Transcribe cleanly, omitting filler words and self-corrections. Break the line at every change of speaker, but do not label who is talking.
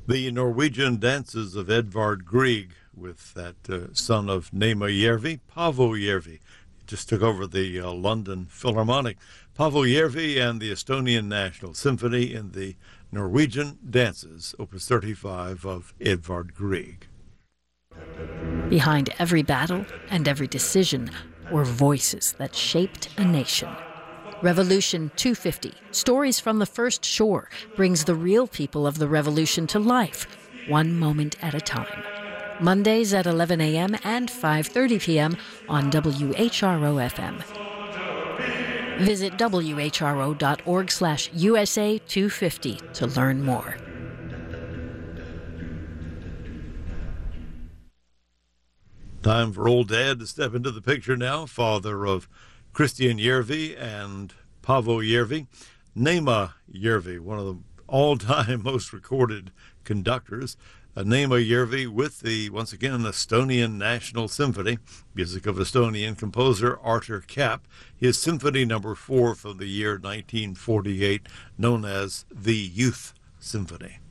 The Norwegian dances of Edvard Grieg with that son of Nema Järvi, Paavo Järvi. He just took over the London Philharmonic. Paavo Järvi and the Estonian National Symphony in the Norwegian Dances, Opus 35 of Edvard Grieg.
Behind every battle and every decision were voices that shaped a nation. Revolution 250, Stories from the First Shore, brings the real people of the revolution to life, one moment at a time. Mondays at 11 a.m. and 5:30 p.m. on WHRO-FM. Visit whro.org/USA250 to learn more.
Time for old Dad to step into the picture now, father of Christian Järvi and Paavo Järvi. Nema Järvi, one of the all-time most recorded conductors. Nema Järvi with the, once again, Estonian National Symphony, music of Estonian composer Artur Kapp, his Symphony No. 4 from the year 1948, known as the Youth Symphony.